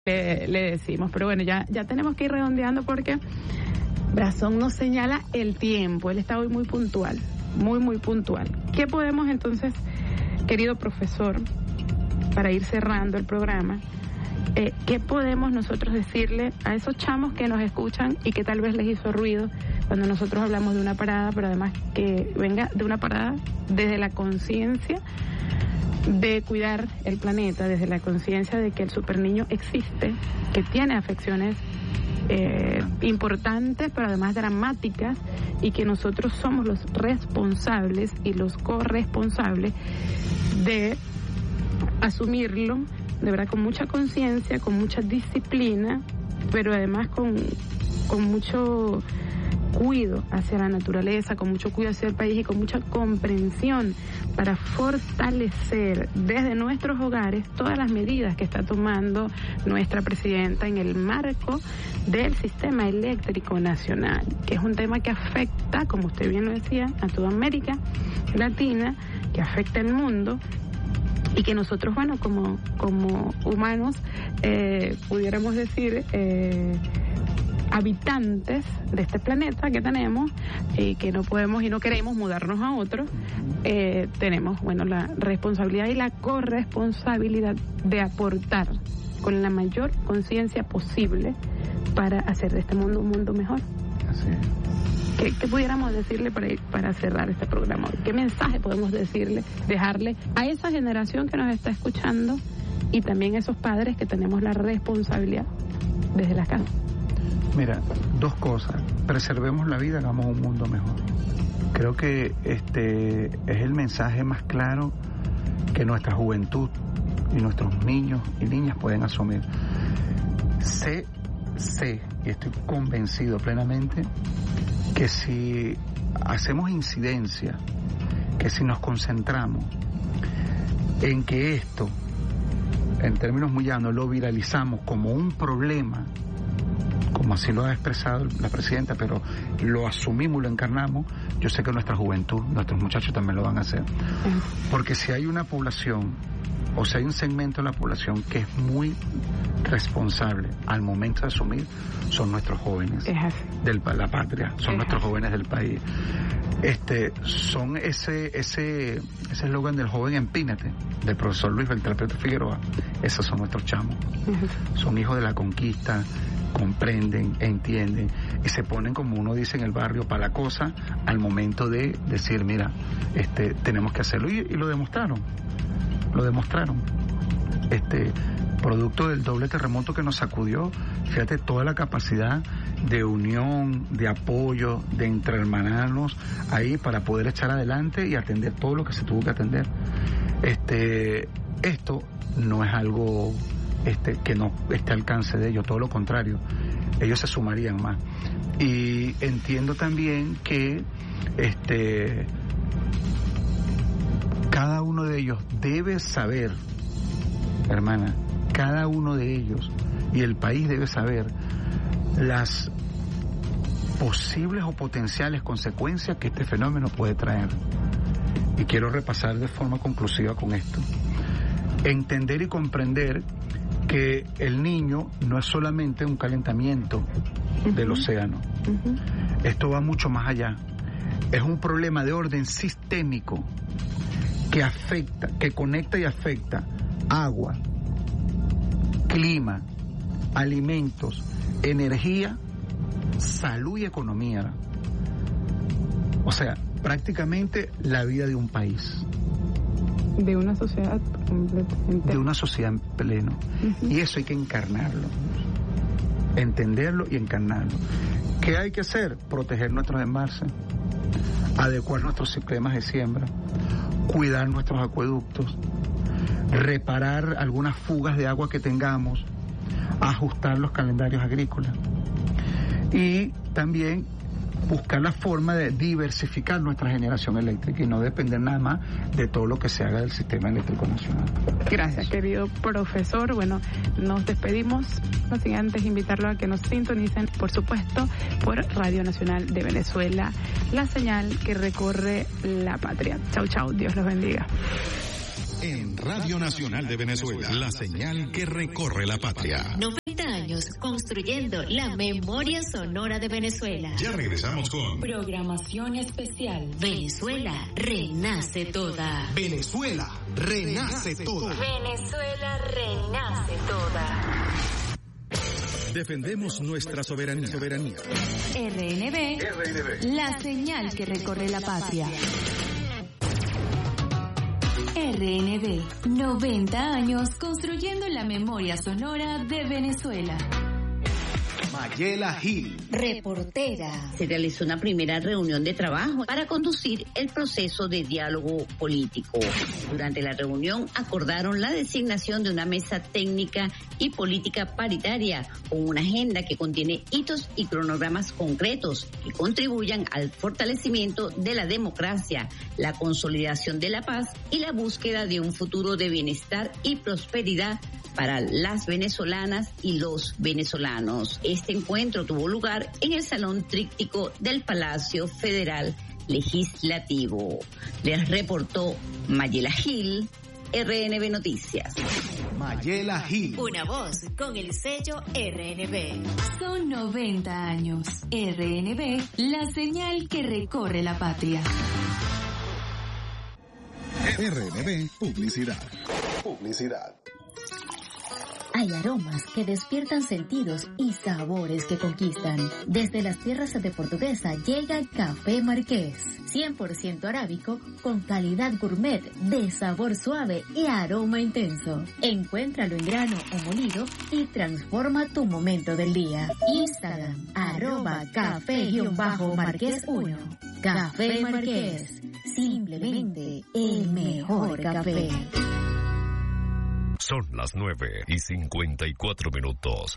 le decimos. Pero bueno, ya tenemos que ir redondeando porque Brazón nos señala el tiempo. Él está hoy muy puntual, muy puntual. ¿Qué podemos entonces, querido profesor, para ir cerrando el programa, qué podemos nosotros decirle a esos chamos que nos escuchan y que tal vez les hizo ruido cuando nosotros hablamos de una parada, pero además que venga de una parada desde la conciencia de cuidar el planeta, desde la conciencia de que el superniño existe, que tiene afecciones importantes, pero además dramáticas, y que nosotros somos los responsables y los corresponsables de asumirlo, de verdad, con mucha conciencia, con mucha disciplina, pero además con mucho cuidado hacia la naturaleza, con mucho cuidado hacia el país y con mucha comprensión para fortalecer desde nuestros hogares todas las medidas que está tomando nuestra presidenta en el marco del sistema eléctrico nacional, que es un tema que afecta, como usted bien lo decía, a toda América Latina, que afecta al mundo, y que nosotros, bueno, como humanos, pudiéramos decir, habitantes de este planeta que tenemos, que no podemos y no queremos mudarnos a otro, tenemos, bueno, la responsabilidad y la corresponsabilidad de aportar con la mayor conciencia posible para hacer de este mundo un mundo mejor. Así es. ¿Qué pudiéramos decirle para cerrar este programa? ¿Qué mensaje podemos dejarle a esa generación que nos está escuchando y también a esos padres que tenemos la responsabilidad desde la casa? Mira, dos cosas. Preservemos la vida, hagamos un mundo mejor. Creo que este es el mensaje más claro que nuestra juventud y nuestros niños y niñas pueden asumir. Sé y estoy convencido plenamente que si hacemos incidencia, que si nos concentramos en que esto, en términos muy llanos, lo viralizamos como un problema, como así lo ha expresado la presidenta, pero lo asumimos y lo encarnamos, yo sé que nuestra juventud, nuestros muchachos también lo van a hacer. Porque si hay una población, o si hay un segmento de la población que es muy responsable al momento de asumir, son nuestros jóvenes de la patria, son nuestros jóvenes del país. Son ese eslogan del joven empínate, del profesor Luis Beltrán Figueroa. Esos son nuestros chamos. Son hijos de la conquista, comprenden, entienden y se ponen, como uno dice en el barrio, para la cosa al momento de decir, mira, tenemos que hacerlo, y lo demostraron. Producto del doble terremoto que nos sacudió, fíjate toda la capacidad de unión, de apoyo, de entrehermanarnos ahí para poder echar adelante y atender todo lo que se tuvo que atender. Esto no es algo que no esté al alcance de ellos, todo lo contrario, ellos se sumarían más. Y entiendo también que cada uno de ellos debe saber, hermana, cada uno de ellos y el país debe saber las posibles o potenciales consecuencias que este fenómeno puede traer. Y quiero repasar de forma conclusiva con esto. Entender y comprender que el niño no es solamente un calentamiento del océano. Esto va mucho más allá. Es un problema de orden sistémico que afecta, que conecta y afecta agua, clima, alimentos, energía, salud y economía. O sea, prácticamente la vida de un país. De una sociedad completamente. De una sociedad en pleno. Y eso hay que encarnarlo. Entenderlo y encarnarlo. ¿Qué hay que hacer? Proteger nuestros embalses, adecuar nuestros sistemas de siembra, cuidar nuestros acueductos, reparar algunas fugas de agua que tengamos, ajustar los calendarios agrícolas y también buscar la forma de diversificar nuestra generación eléctrica y no depender nada más de todo lo que se haga del sistema eléctrico nacional. Gracias, querido profesor. Bueno, nos despedimos, no sin antes invitarlo a que nos sintonicen, por supuesto, por Radio Nacional de Venezuela, la señal que recorre la patria. Chau, chau, Dios los bendiga. en Radio Nacional de Venezuela, la señal que recorre la patria. 90 años construyendo la memoria sonora de Venezuela. Ya regresamos con programación especial. Venezuela renace toda. Venezuela renace toda. Venezuela renace toda. Defendemos nuestra soberanía. RNB, la señal que recorre la patria. RNB, 90 años construyendo la memoria sonora de Venezuela. Mayela Gil, reportera. Se realizó una primera reunión de trabajo para conducir el proceso de diálogo político. Durante la reunión acordaron la designación de una mesa técnica y política paritaria con una agenda que contiene hitos y cronogramas concretos que contribuyan al fortalecimiento de la democracia, la consolidación de la paz y la búsqueda de un futuro de bienestar y prosperidad para las venezolanas y los venezolanos. Este encuentro tuvo lugar en el Salón Tríptico del Palacio Federal Legislativo. Les reportó Mayela Gil, RNB Noticias. Mayela Gil. Una voz con el sello RNB. Son 90 años. RNB, la señal que recorre la patria. RNB Publicidad. Hay aromas que despiertan sentidos y sabores que conquistan. Desde las tierras de Portuguesa llega Café Marqués, 100% arábico con calidad gourmet de sabor suave y aroma intenso. Encuéntralo en grano o molido y transforma tu momento del día. Instagram, @café_marqués1. Café Marqués, simplemente el mejor café. Son las 9:54.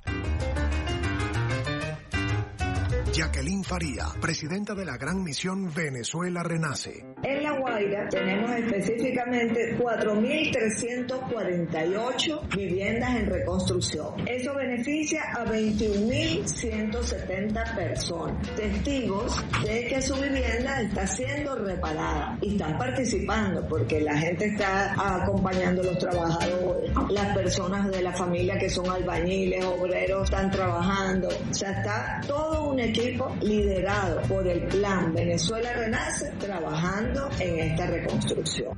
Jacqueline Faría, presidenta de la Gran Misión Venezuela Renace. En La Guaira tenemos específicamente 4.348 viviendas en reconstrucción. Eso beneficia a 21.170 personas, testigos de que su vivienda está siendo reparada y están participando porque la gente está acompañando a los trabajadores, las personas de la familia que son albañiles, obreros, están trabajando. O sea, está todo un equipo liderado por el Plan Venezuela Renace trabajando en esta reconstrucción.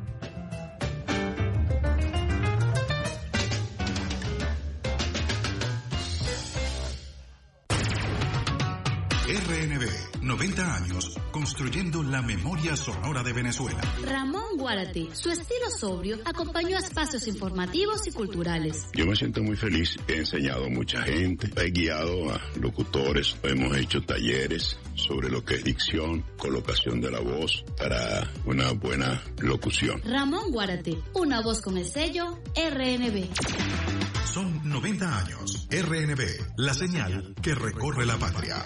RNB, 90 años construyendo la memoria sonora de Venezuela. Ramón Guárate, su estilo sobrio acompañó a espacios informativos y culturales. Yo me siento muy feliz, he enseñado a mucha gente, he guiado a locutores, hemos hecho talleres sobre lo que es dicción, colocación de la voz para una buena locución. Ramón Guárate, una voz con el sello RNB. Son 90 años. RNB, la señal que recorre la patria.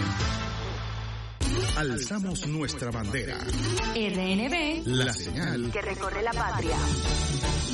Alzamos nuestra bandera. RNB, la señal que recorre la patria.